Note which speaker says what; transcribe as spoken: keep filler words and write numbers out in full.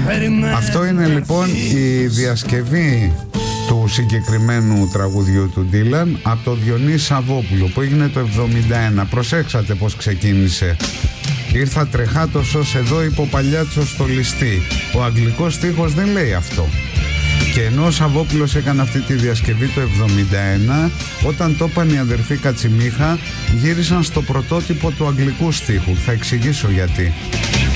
Speaker 1: Αυτό είναι λοιπόν η διασκευή του συγκεκριμένου τραγουδιού του Ντίλαν από το Διονύση Σαββόπουλο που έγινε το εβδομήντα ένα. Προσέξατε πως ξεκίνησε. Ήρθα τρεχάτος ως εδώ υπό παλιάτσο στο ληστή. Ο αγγλικός στίχος δεν λέει αυτό. Και ενώ ο Σαββόπουλος έκανε αυτή τη διασκευή το εβδομήντα ένα, όταν το είπαν οι αδερφοί Κατσιμίχα, γύρισαν στο πρωτότυπο του αγγλικού στίχου. Θα εξηγήσω γιατί.